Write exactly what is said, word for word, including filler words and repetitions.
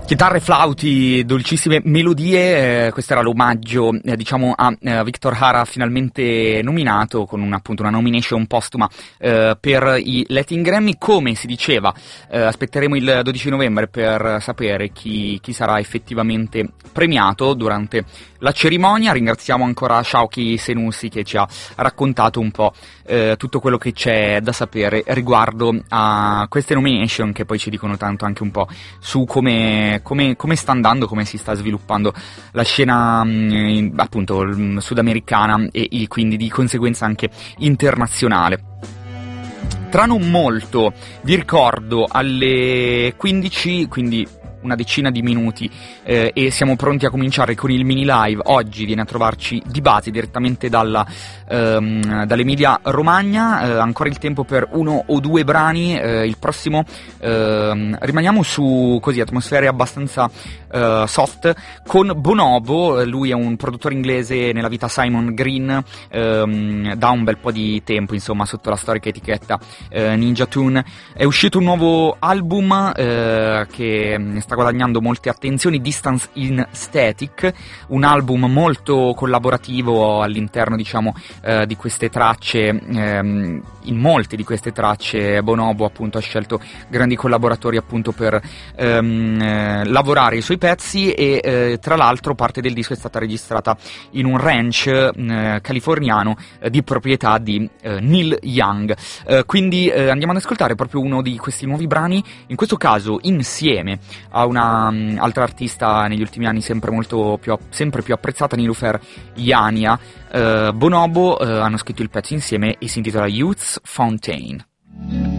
Chitarre, flauti, dolcissime melodie, eh, questo era l'omaggio eh, diciamo a eh, Victor Hara, finalmente nominato con un, appunto una nomination postuma eh, per i Latin Grammy. Come si diceva, eh, aspetteremo il dodici novembre per sapere chi, chi sarà effettivamente premiato durante la cerimonia. Ringraziamo ancora Shauki Senussi che ci ha raccontato un po' eh, tutto quello che c'è da sapere riguardo a queste nomination, che poi ci dicono tanto anche un po' su come Come, come sta andando, come si sta sviluppando la scena mh, appunto mh, sudamericana e, e quindi di conseguenza anche internazionale. Tra non molto, vi ricordo, alle quindici, quindi una decina di minuti, eh, e siamo pronti a cominciare con il mini live. Oggi viene a trovarci Di Base direttamente dalla, ehm, dall'Emilia Romagna, eh, ancora il tempo per uno o due brani, eh, il prossimo ehm, rimaniamo su così atmosfere abbastanza eh, soft con Bonobo. Lui è un produttore inglese nella vita Simon Green, ehm, da un bel po' di tempo insomma sotto la storica etichetta eh, Ninja Tune. È uscito un nuovo album eh, che sta guadagnando molte attenzioni, Distance in Static, un album molto collaborativo all'interno diciamo eh, di queste tracce. Ehm, in molte di queste tracce Bonobo appunto ha scelto grandi collaboratori appunto per ehm, eh, lavorare i suoi pezzi, e eh, tra l'altro parte del disco è stata registrata in un ranch eh, californiano eh, di proprietà di eh, Neil Young. Eh, quindi eh, andiamo ad ascoltare proprio uno di questi nuovi brani, in questo caso insieme a una um, altra artista negli ultimi anni sempre molto più, sempre più apprezzata, Niloufer Yania. uh, Bonobo uh, hanno scritto il pezzo insieme e si intitola Youth's Fountain.